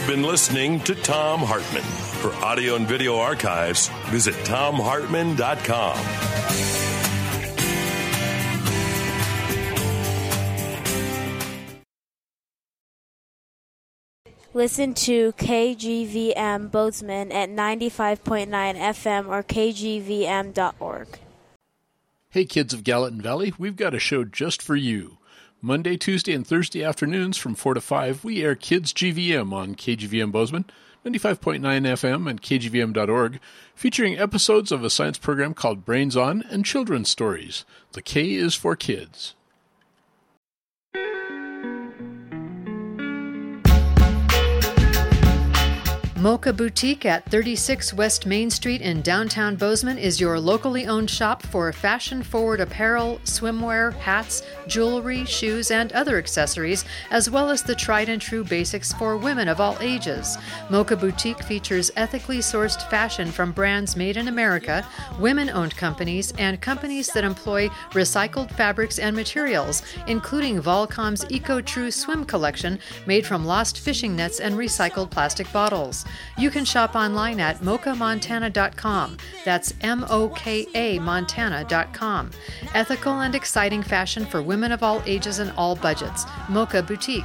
been listening to Thom Hartmann. For audio and video archives, visit thomhartmann.com. Listen to KGVM Bozeman at 95.9 FM or kgvm.org. Hey kids of Gallatin Valley, we've got a show just for you. Monday, Tuesday, and Thursday afternoons from 4 to 5, we air Kids GVM on KGVM Bozeman, 95.9 FM and kgvm.org, featuring episodes of a science program called Brains On and Children's Stories. The K is for kids. Mocha Boutique at 36 West Main Street in downtown Bozeman is your locally owned shop for fashion-forward apparel, swimwear, hats, jewelry, shoes, and other accessories, as well as the tried-and-true basics for women of all ages. Mocha Boutique features ethically sourced fashion from brands made in America, women-owned companies, and companies that employ recycled fabrics and materials, including Volcom's Eco-True Swim collection made from lost fishing nets and recycled plastic bottles. You can shop online at mochamontana.com. That's MOKA Montana.com. Ethical and exciting fashion for women of all ages and all budgets. Mocha Boutique.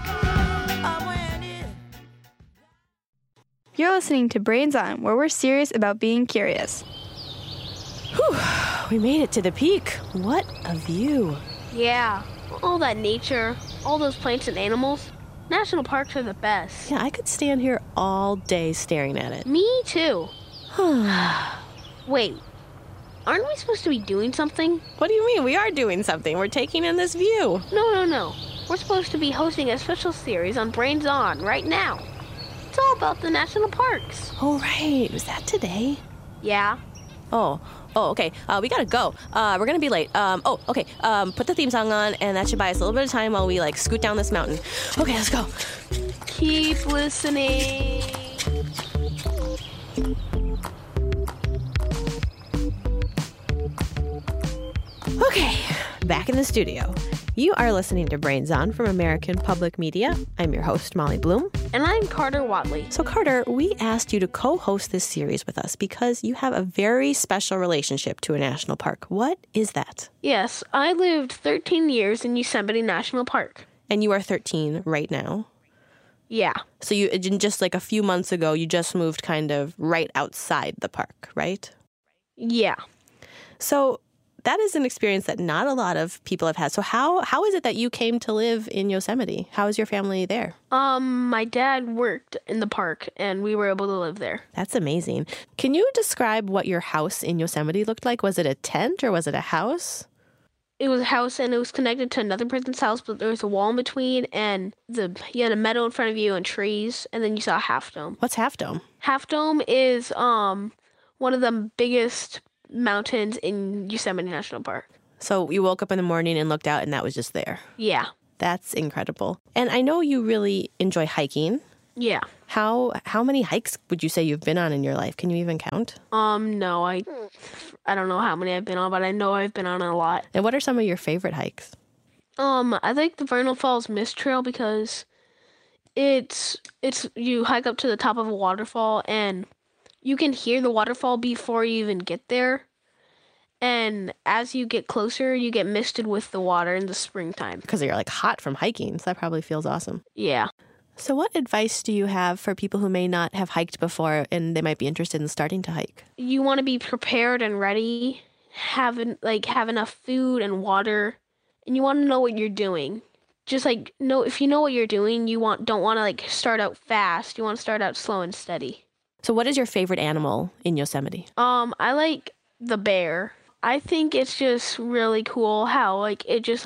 You're listening to Brains On, where we're serious about being curious. Whew, we made it to the peak. What a view. Yeah, all that nature, all those plants and animals. National parks are the best. Yeah, I could stand here all day staring at it. Me too. Wait, aren't we supposed to be doing something? What do you mean? We are doing something. We're taking in this view. No. We're supposed to be hosting a special series on Brains On right now. It's all about the national parks. Oh, right. Was that today? Yeah. Oh, okay. We gotta go. We're gonna be late. Okay. Put the theme song on, and that should buy us a little bit of time while we, scoot down this mountain. Okay, let's go. Keep listening. Okay, back in the studio. You are listening to Brains On from American Public Media. I'm your host, Molly Bloom. And I'm Carter Watley. So, Carter, we asked you to co-host this series with us because you have a very special relationship to a national park. What is that? Yes, I lived 13 years in Yosemite National Park. And you are 13 right now? Yeah. So you just a few months ago, you just moved kind of right outside the park, right? Yeah. So that is an experience that not a lot of people have had. So how is it that you came to live in Yosemite? How is your family there? My dad worked in the park, and we were able to live there. That's amazing. Can you describe what your house in Yosemite looked like? Was it a tent or was it a house? It was a house, and it was connected to another person's house, but there was a wall in between, and you had a meadow in front of you and trees, and then you saw Half Dome. What's Half Dome? Half Dome is one of the biggest mountains in Yosemite National Park. So you woke up in the morning and looked out, and that was just there. Yeah. That's incredible. And I know you really enjoy hiking. Yeah. How many hikes would you say you've been on in your life? Can you even count? No, I don't know how many I've been on, but I know I've been on a lot. And what are some of your favorite hikes? I like the Vernal Falls Mist Trail because it's you hike up to the top of a waterfall and you can hear the waterfall before you even get there. And as you get closer, you get misted with the water in the springtime. Because you're hot from hiking, so that probably feels awesome. Yeah. So what advice do you have for people who may not have hiked before and they might be interested in starting to hike? You want to be prepared and ready, have enough food and water, and you want to know what you're doing. Just if you know what you're doing, you don't want to start out fast. You want to start out slow and steady. So what is your favorite animal in Yosemite? I like the bear. I think it's just really cool how it just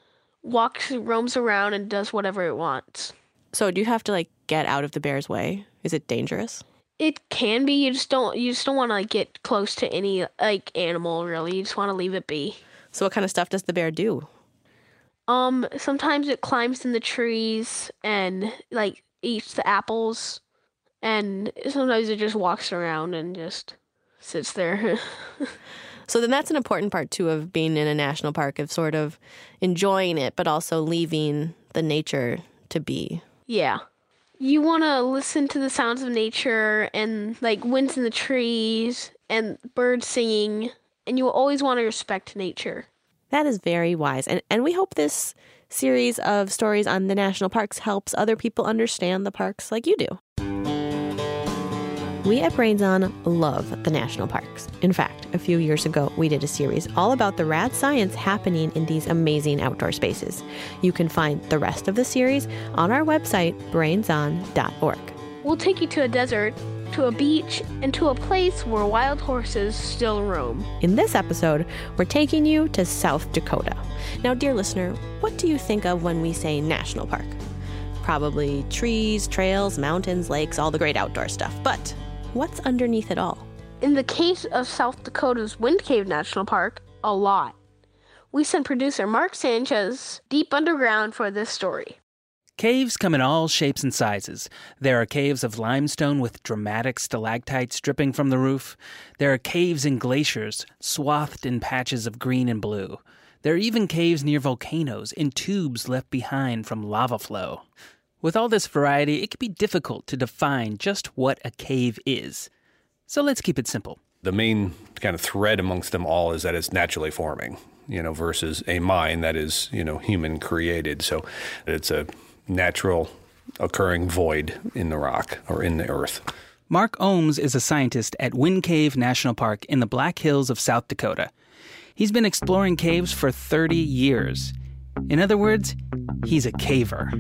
roams around and does whatever it wants. So do you have to get out of the bear's way? Is it dangerous? It can be. You just don't want to get close to any animal really. You just want to leave it be. So what kind of stuff does the bear do? Sometimes it climbs in the trees and eats the apples, and sometimes it just walks around and just sits there. So then that's an important part too of being in a national park, of sort of enjoying it, but also leaving the nature to be. Yeah. You want to listen to the sounds of nature and like winds in the trees and birds singing, and you always want to respect nature. That is very wise. And we hope this series of stories on the national parks helps other people understand the parks like you do. We at Brains On love the national parks. In fact, a few years ago, we did a series all about the rad science happening in these amazing outdoor spaces. You can find the rest of the series on our website, brainson.org. We'll take you to a desert, to a beach, and to a place where wild horses still roam. In this episode, we're taking you to South Dakota. Now, dear listener, what do you think of when we say national park? Probably trees, trails, mountains, lakes, all the great outdoor stuff. But what's underneath it all? In the case of South Dakota's Wind Cave National Park, a lot. We sent producer Mark Sanchez deep underground for this story. Caves come in all shapes and sizes. There are caves of limestone with dramatic stalactites dripping from the roof. There are caves in glaciers, swathed in patches of green and blue. There are even caves near volcanoes in tubes left behind from lava flow. With all this variety, it can be difficult to define just what a cave is. So let's keep it simple. The main kind of thread amongst them all is that it's naturally forming, versus a mine that is, human created. So it's a natural occurring void in the rock or in the earth. Mark Ohms is a scientist at Wind Cave National Park in the Black Hills of South Dakota. He's been exploring caves for 30 years. In other words, he's a caver.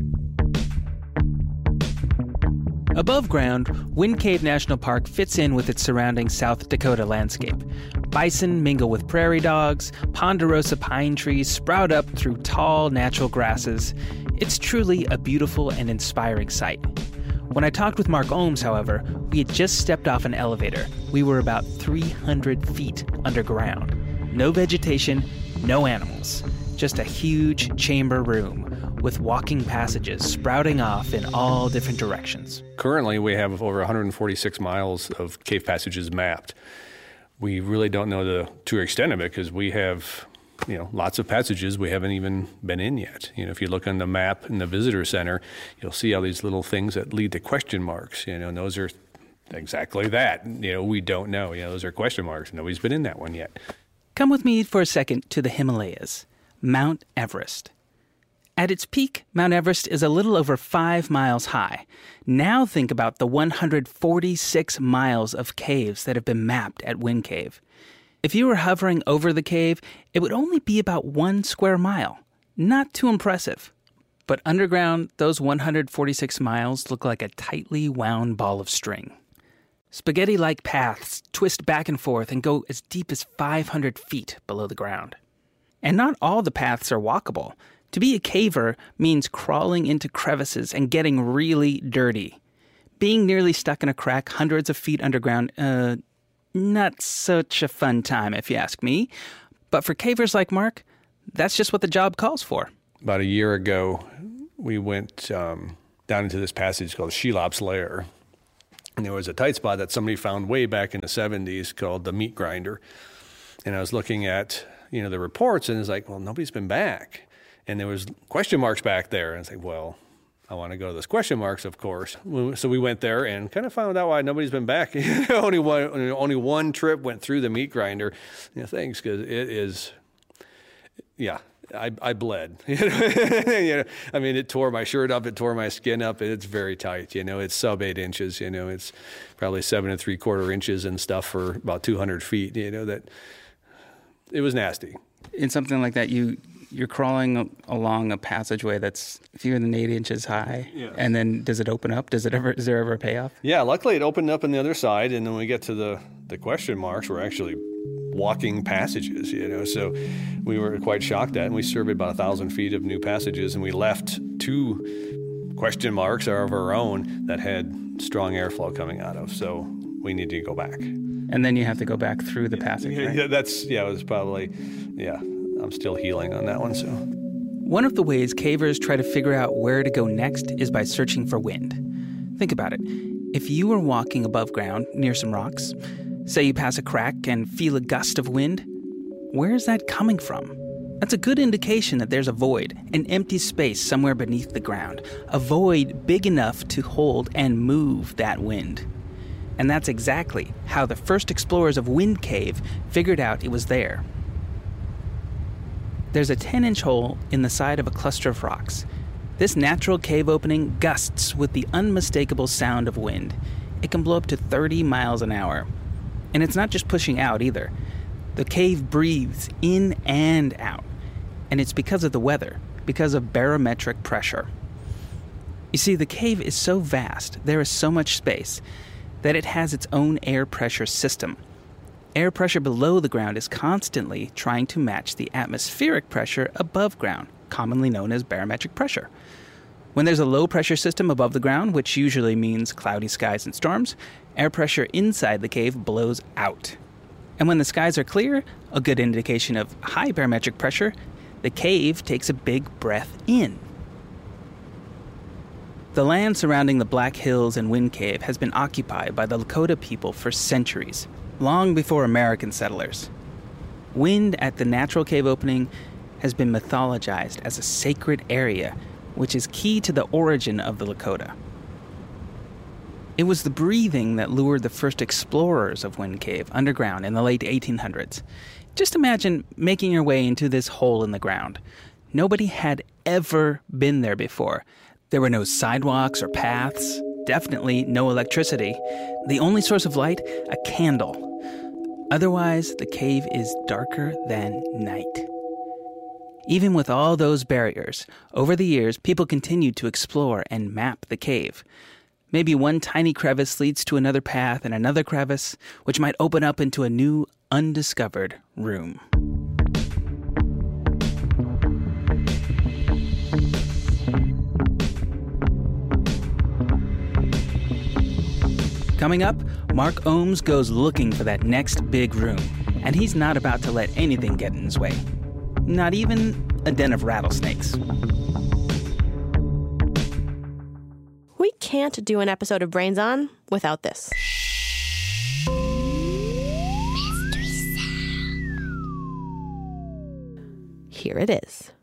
Above ground, Wind Cave National Park fits in with its surrounding South Dakota landscape. Bison mingle with prairie dogs, ponderosa pine trees sprout up through tall natural grasses. It's truly a beautiful and inspiring sight. When I talked with Mark Ohms, however, we had just stepped off an elevator. We were about 300 feet underground. No vegetation, no animals. Just a huge chamber room with walking passages sprouting off in all different directions. Currently, we have over 146 miles of cave passages mapped. We really don't know the true extent of it because we have, lots of passages we haven't even been in yet. If you look on the map in the visitor center, you'll see all these little things that lead to question marks, and those are exactly that. We don't know. Those are question marks. Nobody's been in that one yet. Come with me for a second to the Himalayas, Mount Everest. At its peak, Mount Everest is a little over 5 miles high. Now think about the 146 miles of caves that have been mapped at Wind Cave. If you were hovering over the cave, it would only be about 1 square mile. Not too impressive. But underground, those 146 miles look like a tightly wound ball of string. Spaghetti-like paths twist back and forth and go as deep as 500 feet below the ground. And not all the paths are walkable. To be a caver means crawling into crevices and getting really dirty. Being nearly stuck in a crack hundreds of feet underground, not such a fun time if you ask me. But for cavers like Mark, that's just what the job calls for. About a year ago, we went down into this passage called Shelop's Lair. And there was a tight spot that somebody found way back in the 70s called the Meat Grinder. And I was looking at, the reports, and it's like, well, nobody's been back. And there was question marks back there. And it's like, well, I want to go to those question marks, of course. So we went there and kind of found out why nobody's been back. only one trip went through the Meat Grinder. Thanks, because it is, I bled. It tore my shirt up. It tore my skin up. It's very tight. It's sub 8 inches. It's probably 7 3/4 inches and stuff for about 200 feet. That it was nasty. In something like that, you're crawling along a passageway that's fewer than 8 inches high, and then does it open up? Is there ever a payoff? Yeah, luckily it opened up on the other side, and then when we get to the question marks, we're actually walking passages, So we were quite shocked at it, and we surveyed about 1,000 feet of new passages, and we left 2 question marks of our own that had strong airflow coming out of, so we need to go back. And then you have to go back through the passage, right? It was probably, I'm still healing on that one, so. One of the ways cavers try to figure out where to go next is by searching for wind. Think about it. If you were walking above ground near some rocks, say you pass a crack and feel a gust of wind, where is that coming from? That's a good indication that there's a void, an empty space somewhere beneath the ground, a void big enough to hold and move that wind. And that's exactly how the first explorers of Wind Cave figured out it was there. There's a 10-inch hole in the side of a cluster of rocks. This natural cave opening gusts with the unmistakable sound of wind. It can blow up to 30 miles an hour. And it's not just pushing out either. The cave breathes in and out. And it's because of the weather, because of barometric pressure. You see, the cave is so vast, there is so much space, that it has its own air pressure system. Air pressure below the ground is constantly trying to match the atmospheric pressure above ground, commonly known as barometric pressure. When there's a low pressure system above the ground, which usually means cloudy skies and storms, air pressure inside the cave blows out. And when the skies are clear, a good indication of high barometric pressure, the cave takes a big breath in. The land surrounding the Black Hills and Wind Cave has been occupied by the Lakota people for centuries, long before American settlers. Wind at the natural cave opening has been mythologized as a sacred area, which is key to the origin of the Lakota. It was the breathing that lured the first explorers of Wind Cave underground in the late 1800s. Just imagine making your way into this hole in the ground. Nobody had ever been there before. There were no sidewalks or paths, definitely no electricity. The only source of light, a candle. Otherwise, the cave is darker than night. Even with all those barriers, over the years, people continued to explore and map the cave. Maybe one tiny crevice leads to another path and another crevice, which might open up into a new, undiscovered room. Coming up, Mark Ohms goes looking for that next big room, and he's not about to let anything get in his way. Not even a den of rattlesnakes. We can't do an episode of Brains On without this. Mystery sound. Here it is.